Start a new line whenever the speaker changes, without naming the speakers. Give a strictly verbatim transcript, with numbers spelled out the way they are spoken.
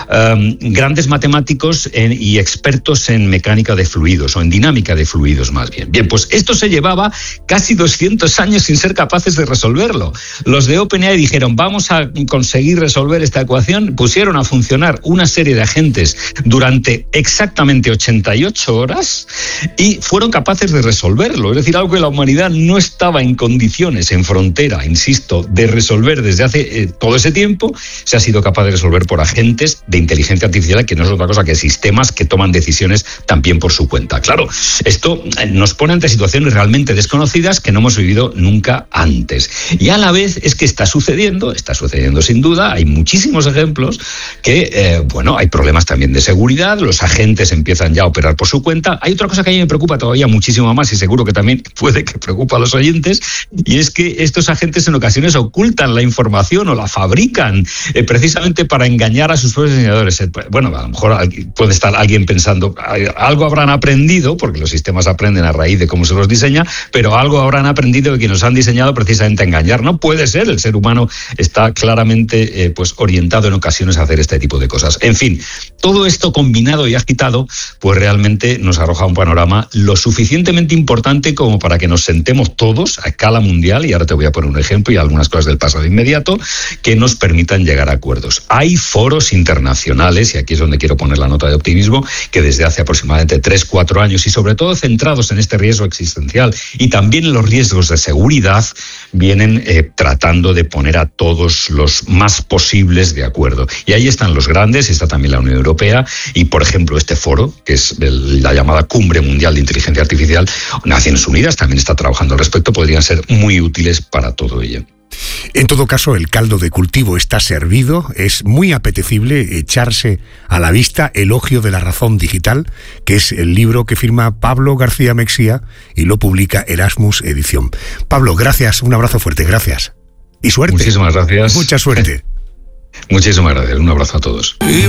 um, grandes matemáticos en, y expertos en mecánica de fluidos, o en dinámica de fluidos más bien. Bien, pues esto se llevaba casi doscientos años sin ser capaces de resolverlo. Los de OpenAI dijeron, vamos a conseguir resolver esta ecuación, pusieron a funcionar una serie de agentes durante exactamente ochenta y ocho horas y fueron capaces de resolverlo. Es decir, algo que la humanidad no estaba en condiciones, en frontera, insisto, de resolver desde hace eh, todo ese tiempo, se ha sido capaz de resolver por agentes de inteligencia artificial, que no es otra cosa que sistemas que toman decisiones también por su cuenta. Claro, esto nos pone ante situaciones realmente desconocidas que no hemos vivido nunca antes. Y a la vez es que está sucediendo, está sucediendo sin duda, hay muchísimos ejemplos que, eh, bueno, hay problemas también de seguridad, los agentes empiezan ya a operar por su cuenta. Hay otra cosa que a mí me preocupa todavía muchísimo más y seguro que también puede que preocupe a los oyentes, y es que estos agentes en ocasiones ocultan la información o la fabrican eh, precisamente para engañar a sus propios diseñadores. Bueno, a lo mejor puede estar alguien pensando, algo habrán aprendido, porque los sistemas aprenden a raíz de cómo se los diseña, pero algo habrán aprendido de que nos han diseñado precisamente a engañar. No puede ser, el ser humano está claramente eh, pues orientado en ocasiones a hacer este tipo de cosas. En fin, todo esto combinado y agitado, pues realmente nos arroja un panorama lo suficientemente importante como para que nos sentemos todos a escala mundial, y ahora te voy a poner un ejemplo y algunas cosas del pasado inmediato, que nos permitan llegar a acuerdos. Hay foros internacionales, y aquí es donde quiero poner la nota de optimismo, que desde hace aproximadamente tres, cuatro años, y sobre todo centrados en este riesgo existencial y también en los riesgos de seguridad, vienen eh, tratando de poner a todos los más posibles de acuerdo. Y ahí están los grandes, está también la Unión Europea, y por ejemplo este foro, que es el, la llamada Cumbre Mundial de Inteligencia Artificial, Naciones Unidas también está trabajando al respecto, podrían ser muy útiles para todo ello.
En todo caso, el caldo de cultivo está servido. Es muy apetecible echarse a la vista Elogio de la Razón Digital, que es el libro que firma Pablo García Mexía y lo publica Erasmus Edición. Pablo, gracias, un abrazo fuerte, gracias. Y suerte.
Muchísimas gracias.
Mucha suerte.
Muchísimas gracias, un abrazo a todos.